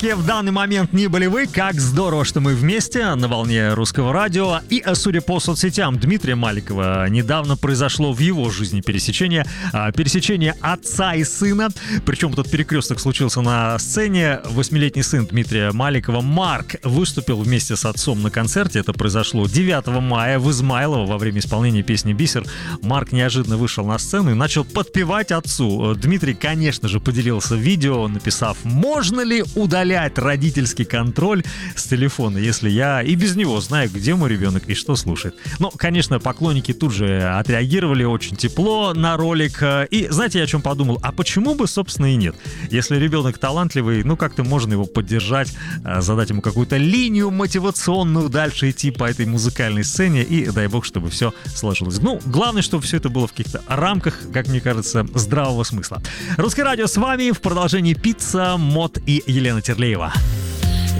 отпуске в данный момент не были вы, как здорово, что мы вместе на волне русского радио. И, судя по соцсетям Дмитрия Маликова, недавно произошло в его жизни пересечение отца и сына. Причем этот перекресток случился на сцене. 8-летний сын Дмитрия Маликова, Марк, выступил вместе с отцом на концерте. Это произошло 9 мая в Измайлово во время исполнения песни «Бисер». Марк неожиданно вышел на сцену и начал подпевать отцу. Дмитрий, конечно же, поделился видео, написав: «Можно ли удалять родительский контроль с телефона, если я и без него знаю, где мой ребенок и что слушает?» Ну, конечно, поклонники тут же отреагировали очень тепло на ролик. И знаете, я о чем подумал? А почему бы, собственно, и нет? Если ребенок талантливый, ну, как-то можно его поддержать, задать ему какую-то линию мотивационную дальше идти по этой музыкальной сцене, и дай бог, чтобы все сложилось. Ну, главное, чтобы все это было в каких-то рамках, как мне кажется, здравого смысла. Русское радио с вами в продолжении Пицца, Мот и Елена Терлеева.